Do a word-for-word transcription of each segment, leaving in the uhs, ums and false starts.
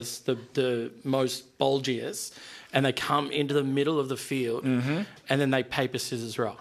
the the most bulgiest, and they come into the middle of the field, mm-hmm. and then they paper, scissors, rock.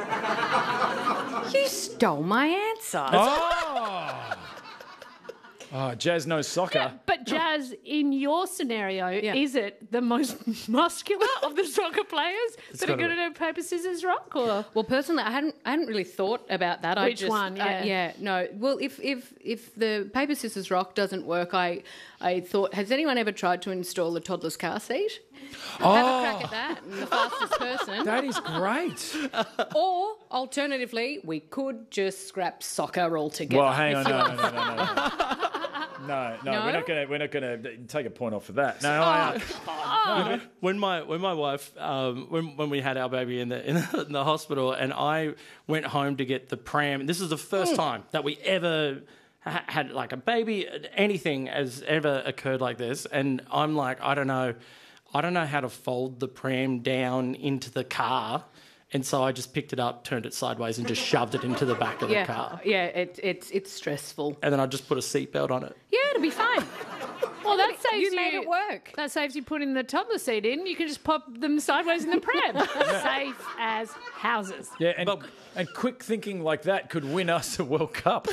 You stole my answer. Oh! Oh, Jazz knows soccer. Yeah, but Jazz, in your scenario, Yeah. is it the most muscular of the soccer players that are gotta going to do paper, scissors, rock? Or Well, personally, I hadn't I hadn't really thought about that. I Which just, one? uh, Yeah. yeah, no. Well, if if if the paper scissors rock doesn't work, I I thought, has anyone ever tried to install a toddler's car seat? Oh, Have a crack at that, and the fastest person. that is great. Or alternatively, we could just scrap soccer altogether. Well, hang on, no, no, no, no, no. No, no, No? we're not going to. We're not going to take a point off for that. No, I, uh, When my when my wife um, when when we had our baby in the, in the in the hospital, and I went home to get the pram. And this is the first time that we ever ha- had like a baby. Anything has ever occurred like this, and I'm like, I don't know, I don't know how to fold the pram down into the car. And so I just picked it up, turned it sideways, and just shoved it into the back of yeah, the car. yeah, it, it's it's stressful. And then I just put a seatbelt on it. Yeah, it'll be fine. well, that saves you you. made it work. That saves you putting the toddler seat in. You can just pop them sideways in the pram. Safe as houses. yeah, and, and quick thinking like that could win us a World Cup.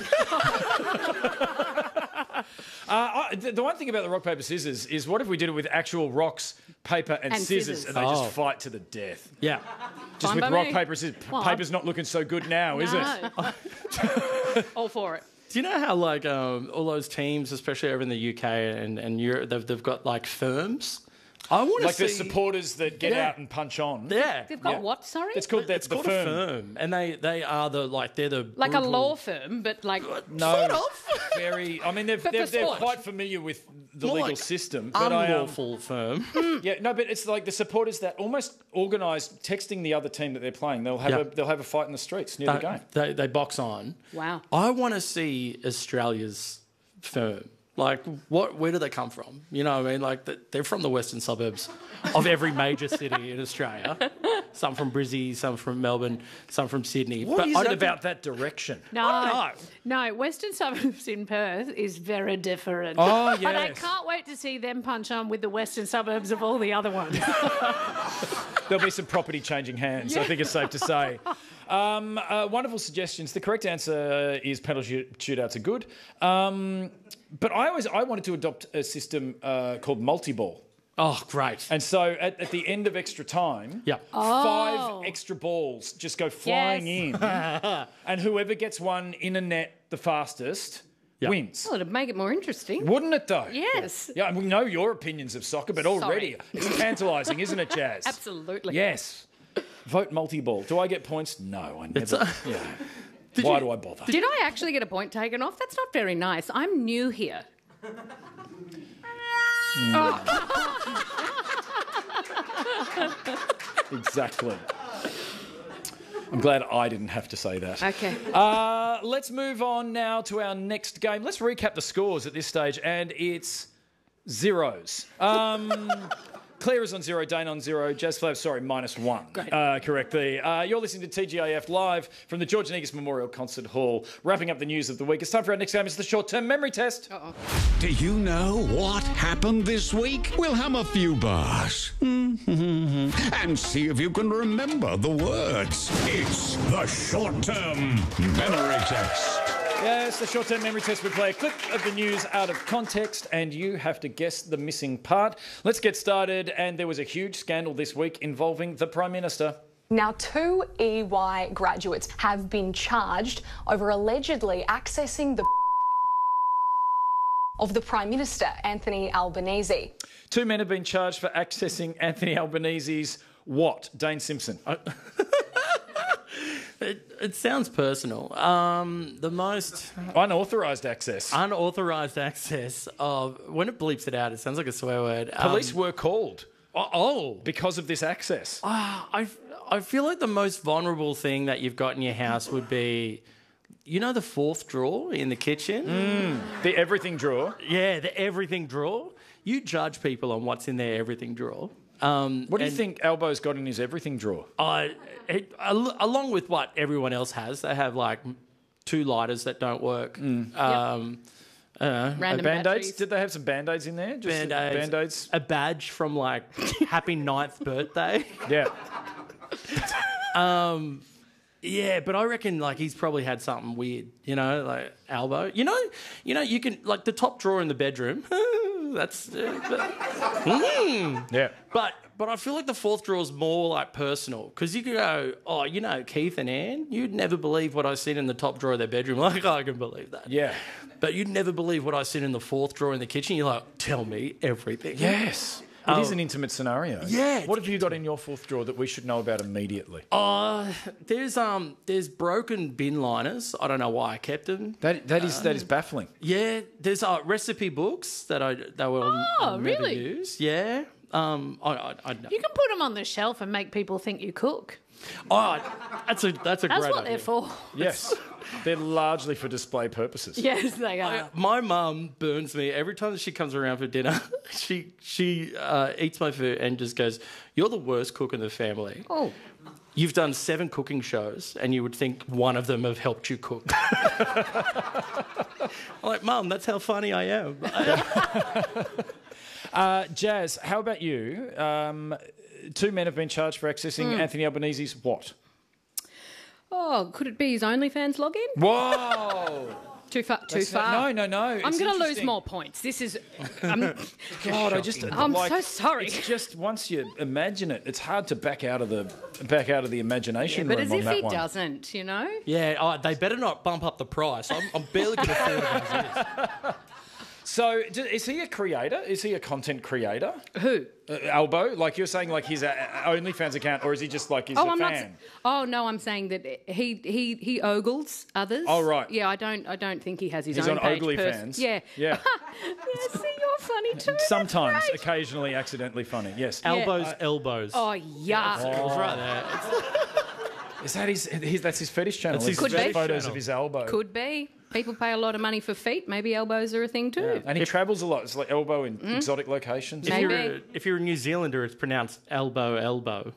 Uh, I, the, the one thing about the rock, paper, scissors is what if we did it with actual rocks, paper and, And scissors, scissors. and they Oh. just fight to the death? Yeah. Just Fine with by rock, me. paper, scissors. P- Well, Paper's not looking so good now, is it? No. All for it. Do you know how like um, all those teams, especially over in the U K and, and Europe, they've, they've got like firms? I want to Like see... the supporters that get Yeah. out and punch on. Yeah. They've got Yeah. what, sorry? It's called, that's It's the called firm. a firm. And they, they are the, like, they're the... Like a brutal- law firm, but like... No, Sort of. very. I mean, they're, But they're, for they're sport. quite familiar with the More legal like system. But I, um, Unlawful firm. yeah, no, but it's like the supporters that almost organise texting the other team that they're playing. They'll have Yeah. a they'll have a fight in the streets near the they, game. they, they box on. Wow. I want to see Australia's firm. Like, what? Where do they come from? You know what I mean? Like, the, they're from the western suburbs of every major city in Australia. Some from Brizzy, some from Melbourne, some from Sydney. What but is I it don't about that direction? No, I no. Western suburbs in Perth is very different. Oh, But I yes. can't wait to see them punch on with the western suburbs of all the other ones. There'll be some property changing hands, I think it's safe to say. Um, uh, wonderful suggestions. The correct answer is penalty shoot- shootouts are good. Um, but I always I wanted to adopt a system uh, called multi-ball. Oh, great. And so at, at the end of extra time, Yeah. five extra balls just go flying Yes. in. And whoever gets one in a net the fastest Yeah. wins. Well, it'd make it more interesting. Wouldn't it, though? Yes. Yeah, and we know your opinions of soccer, but already Sorry. it's tantalising, isn't it, Jazz? Absolutely. Yes. Vote multi-ball. Do I get points? No, I never. It's, uh, yeah. Why do I bother? Did I actually get a point taken off? That's not very nice. I'm new here. Exactly. I'm glad I didn't have to say that. Okay. Uh, let's move on now to our next game. Let's recap the scores at this stage, and it's zeros. Um, Claire is on zero, Dane on zero, Jazz Flav, sorry, minus one. Great. Uh, correctly. Uh, you're listening to T G I F live from the George Negus Memorial Concert Hall. Wrapping up the news of the week. It's time for our next game. It's the short-term memory test. Uh-oh. Do you know what happened this week? We'll hum a few bars and see if you can remember the words. It's the short-term memory test. Yes, the short-term memory test. We play a clip of the news out of context, and you have to guess the missing part. Let's get started. And there was a huge scandal this week involving the Prime Minister. Now, two E Y graduates have been charged over allegedly accessing the of the Prime Minister, Anthony Albanese. Two men have been charged for accessing Anthony Albanese's what? Dane Simpson. It, it sounds personal. Um, the most Unauthorised access. unauthorised access of... When it bleeps it out, it sounds like a swear word. Um, Police were called Oh, oh. because of this access. I, I feel like the most vulnerable thing that you've got in your house would be... You know the fourth drawer in the kitchen? The everything drawer. Yeah, the everything drawer. You judge people on what's in their everything drawer. Um, What do you and think Albo's got in his everything drawer? I, it, al- along with what everyone else has, they have like two lighters that don't work, um, Uh, Random Band-Aids? batteries. Did they have some Band-Aids in there? Just Band-Aids. Band-Aids? A badge from like happy ninth birthday. Yeah. Yeah, but I reckon like he's probably had something weird, you know, like elbow. You know, you know, you can like the top drawer in the bedroom. That's uh, but, mm. Yeah. but but I feel like the fourth drawer is more like personal because you could go, oh, you know, Keith and Anne, you'd never believe what I seen in the top drawer of their bedroom. Like I can believe that. Yeah. But you'd never believe what I seen in the fourth drawer in the kitchen. You're like, tell me everything. Yes. It is an intimate scenario. Yeah, it's What have you got in your fourth drawer that we should know about immediately? Uh, there's um, there's broken bin liners. I don't know why I kept them. That that is that is baffling. Yeah, there's uh, recipe books that I that will Oh, never really? use. Yeah. Um, I, I, I You can put them on the shelf and make people think you cook. oh, that's a that's a That's great what idea. they're for. Yes. They're largely for display purposes. Yes, they are. My mum burns me every time that she comes around for dinner. she she uh, eats my food and just goes, "You're the worst cook in the family. Oh. You've done seven cooking shows, and you would think one of them have helped you cook." I'm like, Mum, that's how funny I am. Uh, Jazz, how about you? Um, two men have been charged for accessing Anthony Albanese's what? Oh, could it be his OnlyFans login? Whoa! Too far. Too That's not- far. no, no, no. I'm it's going to lose interesting. more points. This is. I'm, God, I just. I'm like, so sorry. It's just once you imagine it, it's hard to back out of the back out of the imagination but room as on if that he one. doesn't, you know. Yeah, oh, they better not bump up the price. I'm, I'm barely going to afford it as is. So, d- is he a creator? Is he a content creator? Who? Uh, Albo, like you're saying, like his uh, OnlyFans account, or is he just like he's Oh, a I'm not. fan? Oh no, I'm saying that he he he ogles others. Oh, right. Yeah, I don't I don't think he has his He's own on page. Ogly pers- Fans. Yeah. Yeah. Yeah, see, you're funny too. That's Sometimes, great. occasionally, accidentally funny. Yes. Elbows, elbows. Oh yeah. It was right there. It's- Is that his, his? That's his fetish channel. That's his It's just fetish photos channel. of his elbow. Could be. People pay a lot of money for feet. Maybe elbows are a thing too. And he travels a lot. It's like elbow in Hmm? exotic locations. if, Maybe. you're a, if you're a New Zealander, it's pronounced elbow, elbow.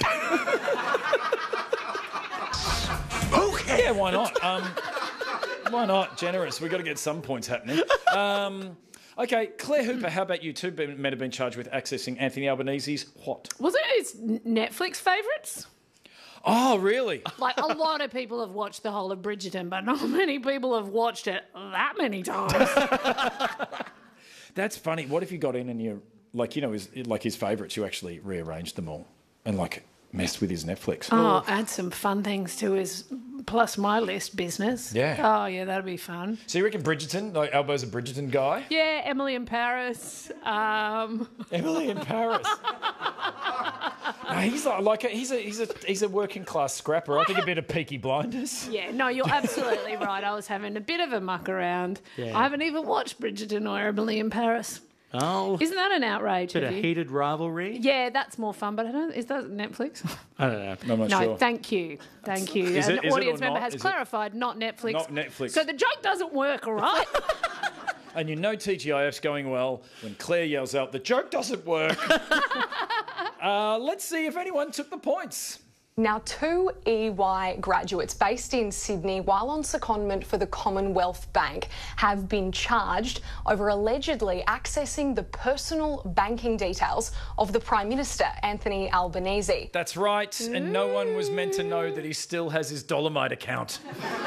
Yeah, why not? Um, why not? Generous. We've got to get some points happening. Um, okay, Claire Hooper, how about you? Two men have been charged with accessing Anthony Albanese's what? Wasn't it his Netflix favourites? Oh, really? Like, a lot of people have watched the whole of Bridgerton, but not many people have watched it that many times. That's funny. What if you got in and you, like, you know, his, like his favourites, you actually rearranged them all and, like, messed with his Netflix? Oh, add some fun things to his plus my list business. Yeah. Oh, yeah, that'd be fun. So you reckon Bridgerton, like Albo's a Bridgerton guy? Yeah, Emily in Paris. Um, Emily in Paris. No, he's like, like a, he's a he's a he's a working class scrapper. I think a bit of Peaky Blinders. yeah, no, you're absolutely right. I was having a bit of a muck around. Yeah. I haven't even watched Bridgerton or Emily in Paris. Oh, Isn't that an outrage? bit of of you? heated rivalry. Yeah, that's more fun, but I don't. Is that Netflix? I don't know. I'm not No, sure. thank you, thank you. Is An it- is it audience or member not? has Is it- clarified, not Netflix. Not Netflix. So the joke doesn't work, all right? And you know T G I F's going well when Claire yells out, "The joke doesn't work." uh, let's see if anyone took the points. Now, two E Y graduates based in Sydney, while on secondment for the Commonwealth Bank, have been charged over allegedly accessing the personal banking details of the Prime Minister, Anthony Albanese. That's right, and no one was meant to know that he still has his Dolomite account.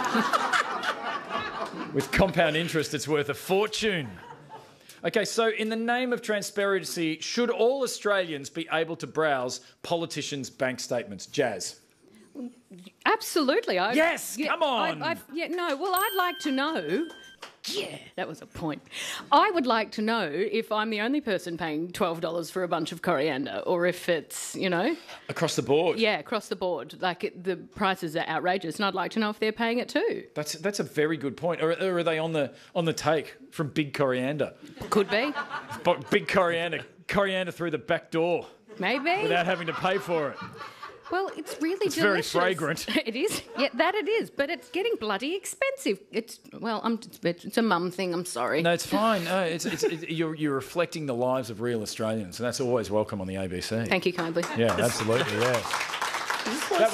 With compound interest, it's worth a fortune. Okay, so in the name of transparency, should all Australians be able to browse politicians' bank statements? Jazz. Absolutely. I, Yes, come on. I, I, yeah, no. Well, I'd like to know. Yeah, that was a point. I would like to know if I'm the only person paying twelve dollars for a bunch of coriander, or if it's, you know, Across the board. yeah, across the board. Like it, the prices are outrageous, and I'd like to know if they're paying it too. That's that's a very good point. Or, or are they on the on the take from Big Coriander? Could be, But Big Coriander, coriander through the back door maybe. without having to pay for it. Well, it's really It's very delicious. fragrant. It is. Yeah, that it is. But it's getting bloody expensive. It's well, I'm. It's a mum thing. I'm sorry. No, it's fine. No, it's, it's, it's you're you're reflecting the lives of real Australians, and that's always welcome on the A B C. Thank you kindly. Yeah, absolutely. Yeah. That went a bit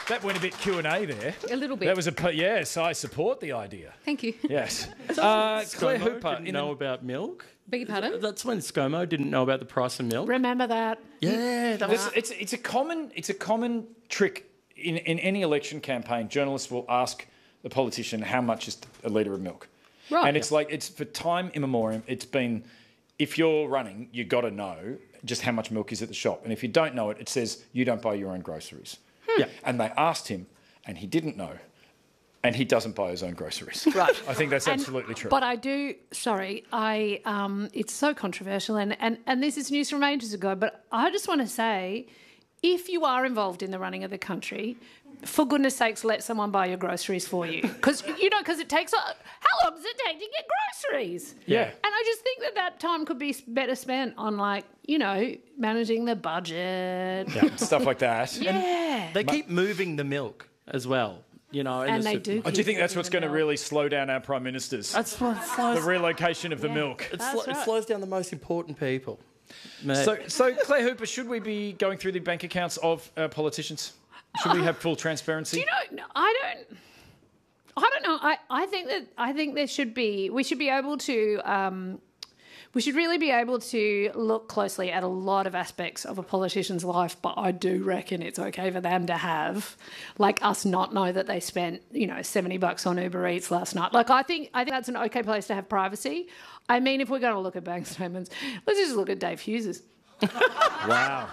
that went a bit Q and A there. A little bit. That was a p- yes. I support the idea. Thank you. Yes. Uh, Claire ScoMo Hooper. didn't in know the- about milk. Beg your pardon? That's when ScoMo didn't know about the price of milk. Remember that. Yeah, that was. It's, it's it's a common it's a common trick in, in any election campaign. Journalists will ask the politician how much is a litre of milk, Right. and it's like it's for time immemorial. It's been if you're running, you got to know just how much milk is at the shop, and if you don't know it, it says you don't buy your own groceries. Yeah. And they asked him, and he didn't know, and he doesn't buy his own groceries. Right. I think that's And- absolutely true. But I do. Sorry, I. Um, it's so controversial, and, and and this is news from ages ago. But I just want to say, if you are involved in the running of the country, for goodness sakes, let someone buy your groceries for you, because you know, because it takes. A, how long does it take to get groceries? Yeah. And I just think that that time could be s- better spent on, like, you know, managing the budget. Yeah, stuff like that. Yeah. They keep moving the milk as well, you know. in And the they super- do. Oh, do you think that's keep what's moving going to the milk. really slow down our prime ministers? That's what slows, the relocation of the milk. it, That's slo- it right. slows down the most important people. Mate. So, so Claire Hooper, should we be going through the bank accounts of uh, politicians? Should we have full transparency? Do you know? I don't. I don't know. I, I think that I think there should be. We should be able to. Um, we should really be able to look closely at a lot of aspects of a politician's life. But I do reckon it's okay for them to have, like us, not know that they spent, you know, seventy bucks on Uber Eats last night. Like I think I think that's an okay place to have privacy. I mean, if we're going to look at bank statements, let's just look at Dave Hughes's. Wow.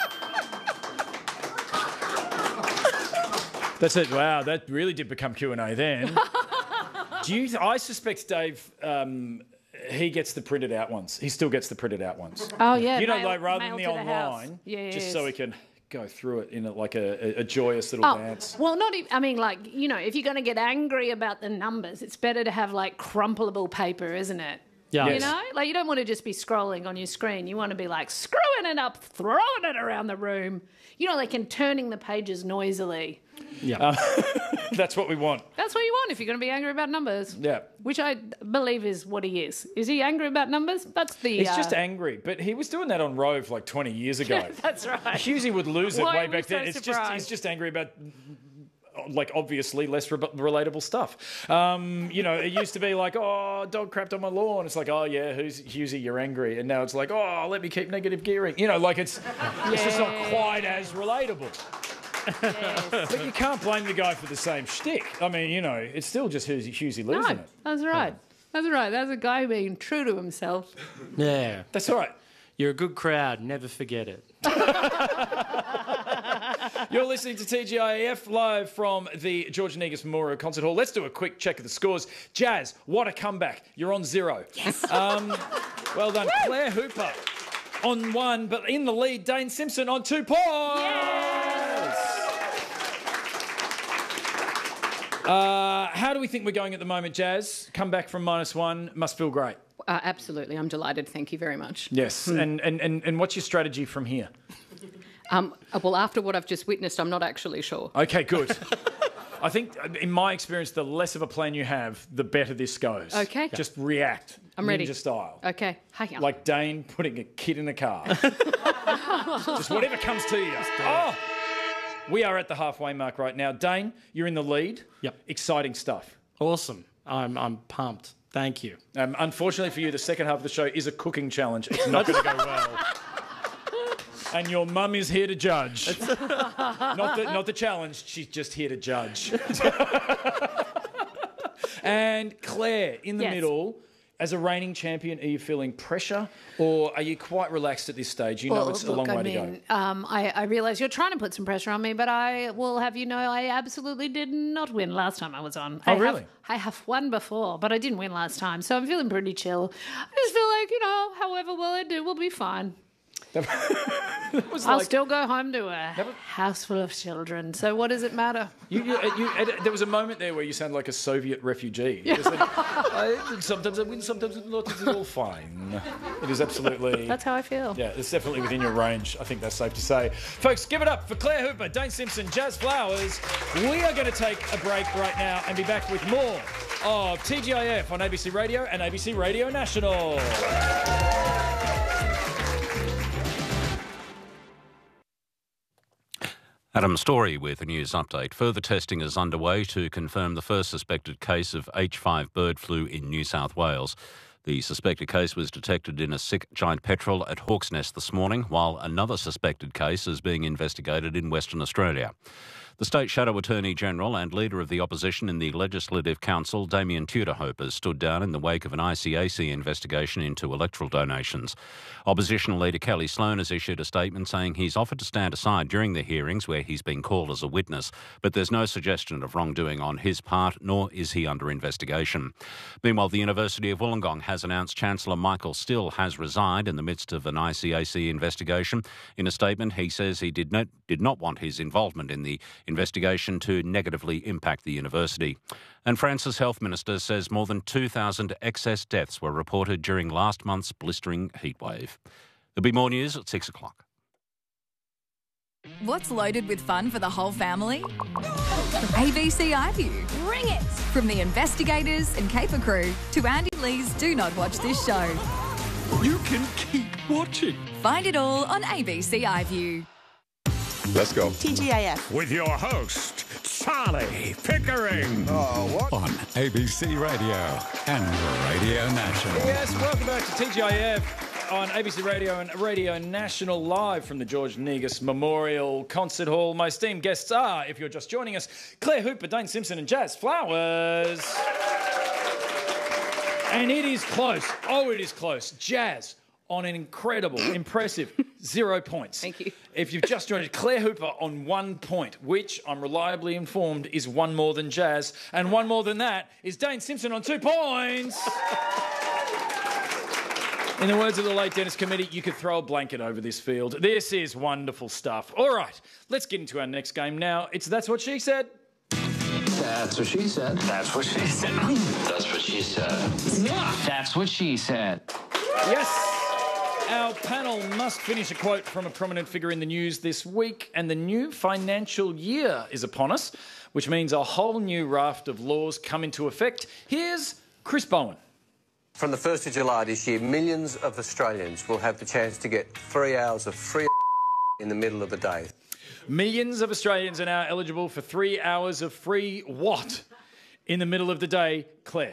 That's it. Wow, that really did become Q and A then. Do you? I suspect Dave. Um, he gets the printed out ones. He still gets the printed out ones. Oh yeah, You know, mail- like rather than mail the to house. online, Yes. just so he can go through it in a, like a, a, a joyous little Oh, dance. well, not even, I mean, like, you know, if you're going to get angry about the numbers, it's better to have, like, crumpleable paper, isn't it? yeah, You Yes. know? Like, you don't want to just be scrolling on your screen. You want to be, like, screwing it up, throwing it around the room. You know, like, and turning the pages noisily. yeah. That's what we want. That's what you want if you're going to be angry about numbers. Yeah. Which I believe is what he is. Is he angry about numbers? That's the... He's uh, just angry, but he was doing that on Rove like twenty years ago. That's right. Hughesy would lose it Why way are we back then. so It's just surprised? he's just angry about like obviously less re- relatable stuff. Um, you know, it used to be like, oh, dog crapped on my lawn. It's like, oh yeah, who's Hughesy, you're angry, and now it's like, oh, let me keep negative gearing. You know, like it's it's just not quite as relatable. But you can't blame the guy for the same shtick. I mean, you know, it's still just Hughesy, Hughesy No, losing it. that's right. That's right. That's a guy being true to himself. yeah. That's all right. You're a good crowd. Never forget it. You're listening to T G I A F live from the George Negus Memorial Concert Hall. Let's do a quick check of the scores. Jazz, what a comeback. You're on zero. Yes. Um, well done. Claire Hooper on one, but in the lead, Dane Simpson on two points. Uh, how do we think we're going at the moment, Jazz? Come back from minus one. Must feel great. Uh, absolutely. I'm delighted. Thank you very much. Yes. And, and, and, and what's your strategy from here? Um, uh, well, after what I've just witnessed, I'm not actually sure. Okay, good. I think, in my experience, the less of a plan you have, the better this goes. Okay. Just react. I'm ready. Ninja style. Okay. Hi. Like Dane putting a kid in a car. Just whatever comes to you. Oh! We are at the halfway mark right now. Dane, you're in the lead. Yep. Exciting stuff. Awesome. I'm I'm pumped. Thank you. Um, unfortunately for you, the second half of the show is a cooking challenge. It's not going to go well. And your mum is here to judge. not, the, not the challenge, she's just here to judge. And Claire, in the Yes. middle, as a reigning champion, are you feeling pressure or are you quite relaxed at this stage? You know it's a long way I to mean, go. Um, I, I realise you're trying to put some pressure on me, but I will have you know I absolutely did not win last time I was on. Oh, I have- really? I have won before, but I didn't win last time, so I'm feeling pretty chill. I just feel like, you know, however well I do, we'll be fine. It was I'll like, still go home to a house full of children, so what does it matter? you, you, you, uh, there was a moment there where you sound like a Soviet refugee. It was like, I, sometimes I win, sometimes not. It's all fine. It is absolutely... That's how I feel. Yeah, it's definitely within your range. I think that's safe to say. Folks, give it up for Claire Hooper, Dane Simpson, Jazz Flowers. We are going to take a break right now and be back with more of T G I F on A B C Radio and A B C Radio National. Adam Story with a news update. Further testing is underway to confirm the first suspected case of H five bird flu in New South Wales. The suspected case was detected in a sick giant petrel at Hawk's Nest this morning, while another suspected case is being investigated in Western Australia. The State Shadow Attorney-General and Leader of the Opposition in the Legislative Council, Damien Tudorhope, has stood down in the wake of an I C A C investigation into electoral donations. Opposition Leader Kelly Sloan has issued a statement saying he's offered to stand aside during the hearings where he's been called as a witness, but there's no suggestion of wrongdoing on his part, nor is he under investigation. Meanwhile, the University of Wollongong has announced Chancellor Michael Still has resigned in the midst of an I C A C investigation. In a statement, he says he did not, did not want his involvement in the investigation to negatively impact the university. And France's health minister says more than two thousand excess deaths were reported during last month's blistering heatwave. There'll be more news at six o'clock. What's loaded with fun for the whole family? A B C iView. Bring it! From the investigators and Caper crew to Andy Lee's Do Not Watch This Show. You can keep watching. Find it all on A B C iView. Let's go. T G I F. With your host, Charlie Pickering. Oh, what? On A B C Radio and Radio National. Yes, welcome back to T G I F on A B C Radio and Radio National, live from the George Negus Memorial Concert Hall. My esteemed guests are, if you're just joining us, Claire Hooper, Dane Simpson and Jazz Flowers. And it is close. Oh, it is close. Jazz on an incredible, impressive zero points. Thank you. If you've just joined us, Claire Hooper on one point, which I'm reliably informed is one more than Jazz. And one more than that is Dane Simpson on two points. In the words of the late Dennis Committee, you could throw a blanket over this field. This is wonderful stuff. All right, let's get into our next game now. It's That's What She Said. That's what she said. That's what she said. That's what she said. That's what she said. Yes. Our panel must finish a quote from a prominent figure in the news this week, and the new financial year is upon us, which means a whole new raft of laws come into effect. Here's Chris Bowen. From the first of July this year, millions of Australians will have the chance to get three hours of free in the middle of the day. Millions of Australians are now eligible for three hours of free what in the middle of the day, Claire?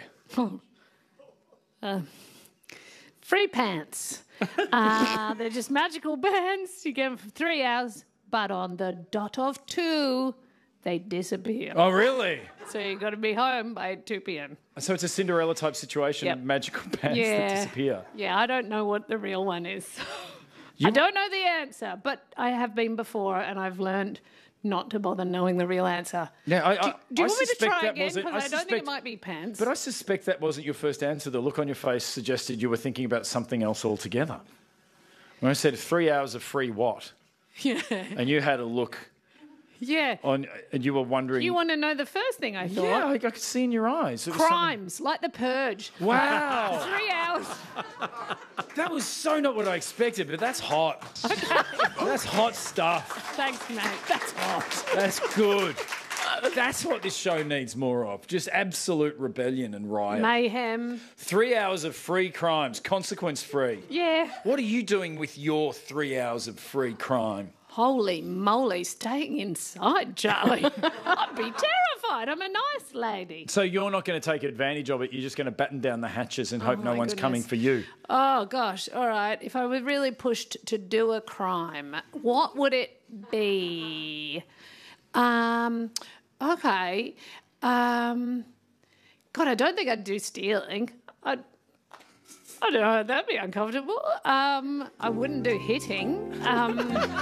uh, free pants. uh, they're just magical pants. You get them for three hours, but on the dot of two, they disappear. Oh, really? So you've got to be home by two p.m. So it's a Cinderella type situation, Yep. magical pants Yeah. that disappear. Yeah, I don't know what the real one is. You- I don't know the answer, but I have been before, and I've learned not to bother knowing the real answer. Yeah, I, do, I, do you I want me to suspect try that again? wasn't- Because I, I don't think suspect- it might be pants. But I suspect that wasn't your first answer. The look on your face suggested you were thinking about something else altogether. When I said three hours of free what? Yeah. And you had a look Yeah. on, and you were wondering. You want to know the first thing I thought? Yeah, I, I could see in your eyes. It was something- Crimes, like the Purge. Wow. Three hours. That was so not what I expected, but that's hot. That's hot stuff. Thanks, mate. That's hot. That's good. That's what this show needs more of. Just absolute rebellion and riot. Mayhem. Three hours of free crimes, consequence free. Yeah. What are you doing with your three hours of free crime? Holy moly, staying inside, Charlie. I'd be terrified. I'm a nice lady. So you're not going to take advantage of it. You're just going to batten down the hatches and hope no my one's coming goodness. for you. Oh, gosh. All right. If I were really pushed to do a crime, what would it be? Um, okay. Um, God, I don't think I'd do stealing. I'd, I don't know. That'd be uncomfortable. Um, I wouldn't do hitting. Um,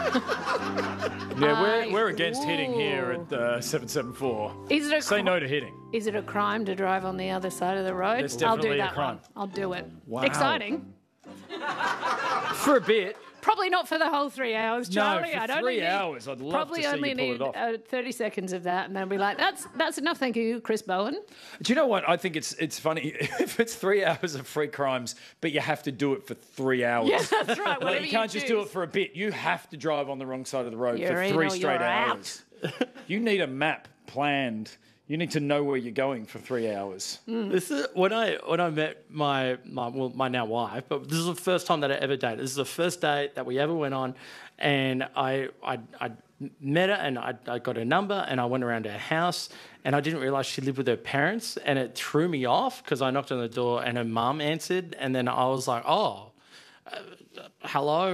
Yeah, we're, I- we're against hitting here Ooh. at uh, seven seven four. Is it a Say cri- no to hitting. Is it a crime to drive on the other side of the road? That's I'll definitely do a that crime. one. I'll do it. Wow. Exciting. For a bit. Probably not for the whole three hours, No, Charlie. for I'd only three need- hours, I'd love probably to see only you pull need it off. Uh, thirty seconds of that, and then be like, "That's that's enough, thank you, Chris Bowen." Do you know what? I think it's it's funny if it's three hours of free crimes, but you have to do it for three hours. Yeah, that's right. Like, Whatever you you can't just do choose. it for a bit. You have to drive on the wrong side of the road You're for in three or straight you're out. hours. You need a map planned. You need to know where you're going for three hours. This is when I when I met my my well my now wife, but this is the first time that I ever dated. This is the first date that we ever went on, and I I I met her and I, I got her number and I went around her house and I didn't realise she lived with her parents, and it threw me off because I knocked on the door and her mum answered, and then I was like, oh, uh, hello.